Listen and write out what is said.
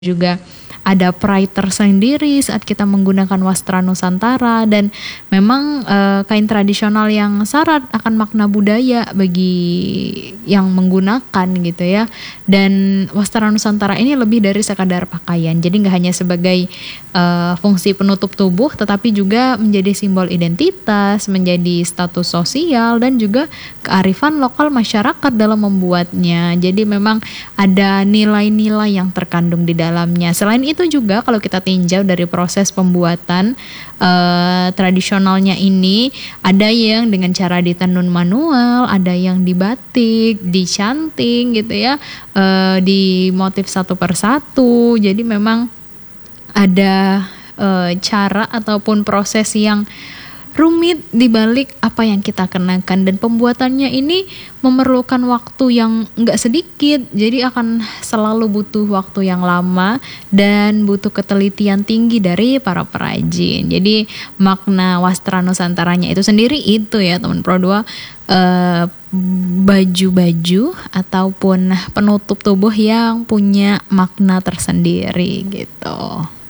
juga ada pride tersendiri saat kita menggunakan wastra Nusantara, dan memang kain tradisional yang syarat akan makna budaya bagi yang menggunakan gitu ya. Dan wastra Nusantara ini lebih dari sekadar pakaian, jadi nggak hanya sebagai fungsi penutup tubuh, tetapi juga menjadi simbol identitas, menjadi status sosial, dan juga kearifan lokal masyarakat dalam membuatnya. Jadi memang ada nilai-nilai yang terkandung di dalamnya. Selain itu juga kalau kita tinjau dari proses pembuatan tradisionalnya ini, ada yang dengan cara ditenun manual, ada yang dibatik, dicanting gitu ya, di motif satu persatu. Jadi memang ada cara ataupun proses yang rumit di balik apa yang kita kenakan, dan pembuatannya ini memerlukan waktu yang nggak sedikit, jadi akan selalu butuh waktu yang lama dan butuh ketelitian tinggi dari para perajin. Jadi makna wastra Nusantaranya itu sendiri itu ya teman Pro 2, baju-baju ataupun penutup tubuh yang punya makna tersendiri gitu.